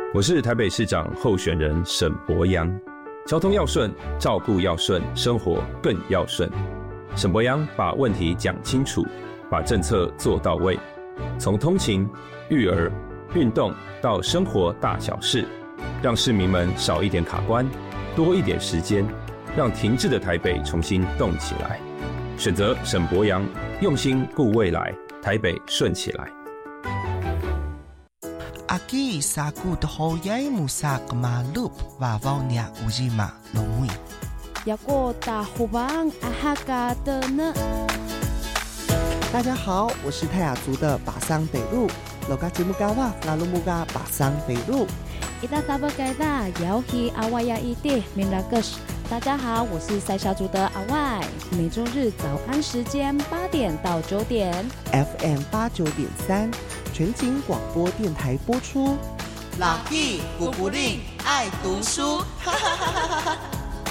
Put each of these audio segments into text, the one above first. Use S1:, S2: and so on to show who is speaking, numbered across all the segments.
S1: 我是台北市长候选人沈伯洋。交通要顺，照顾要顺，生活更要顺。沈伯洋把问题讲清楚，把政策做到位，从通勤、育儿、运动到生活大小事，让市民们少一点卡关，多一点时间，让停滞的台北重新动起来。选择沈伯洋，用心顾未来，台北顺起来。
S2: Aki saku dohoyai musak malup vavaunya ujima lomui.
S3: Yago tahubang ahaga的呢？
S4: 大家好，我是泰雅族的巴桑北路。Loga Jimugawa Lalumuga 巴桑北路。
S3: Ida Sabagaida Yaohi Awaya Ide Minagus。大家好，我是塞夏族的阿外。每周日早安时间8点到9点
S4: ，FM 89.3。全景广播电台播出。
S2: 老弟古古令爱读书，哈哈哈哈哈。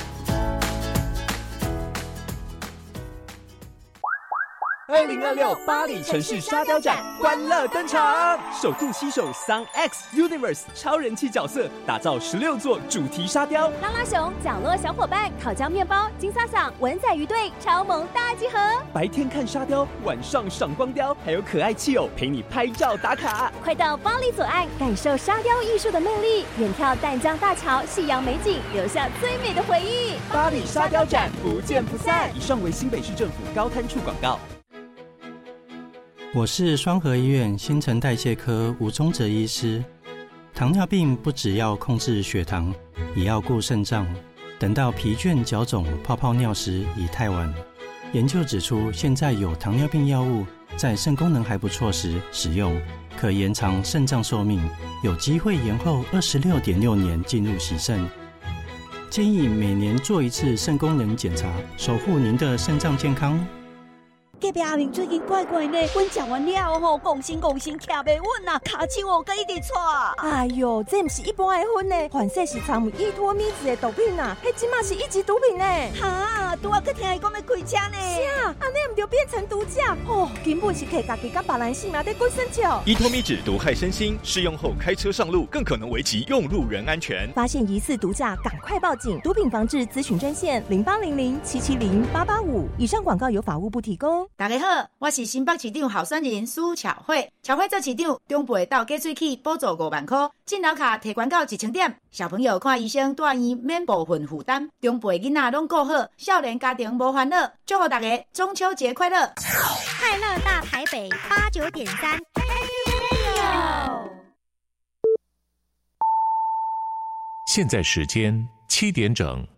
S5: 2026巴黎城市沙雕展欢乐登场，首度携手 Sun X Universe 超人气角色，打造16座主题沙雕。
S6: 拉拉熊、角落小伙伴、烤焦面包、金萨桑、文仔鱼队超萌大集合。
S5: 白天看沙雕，晚上赏光雕，还有可爱企偶陪你拍照打卡。
S6: 快到巴黎左岸，感受沙雕艺术的魅力，远眺淡江大桥、夕阳美景，留下最美的回忆。
S5: 巴黎沙雕展不见不散。以上为新北市政府高滩处广告。
S7: 我是双和医院新陈代谢科吴宗哲医师。糖尿病不只要控制血糖，也要顾肾脏。等到疲倦、脚肿、泡泡尿时已太晚。研究指出，现在有糖尿病药物在肾功能还不错时使用，可延长肾脏寿命，有机会延后26.6年进入洗肾。建议每年做一次肾功能检查，守护您的肾脏健康。
S8: 隔壁阿明最近怪怪呢，阮食完了后，讲心徛袂稳啊，骹手搁一直喘。哎哟，这不是一般的昏呢，反正是掺有依托咪子的毒品啊，迄即马是一级毒品呢。哈，拄啊，搁听伊讲要开车呢。是啊，安尼唔就变成毒驾哦，根本是摕家己甲别人性命在滚生笑。
S9: 依托咪酯毒害身心，适用后开车上路更可能危及用路人安全。
S8: 发现疑似毒驾，赶快报警！毒品防治咨询专线0800770885。以上广告由法务部提供。
S10: 大家好，我是新北市长候选人苏巧慧。巧慧做市长，中部到加水器补助5万块，进脑卡提悬到1000点。小朋友看医生住院免部分负担，中部的囡仔拢顾好，少年家庭无烦恼。祝福大家中秋节快乐！
S11: 快乐大台北89.3。
S12: 现在时间7点整。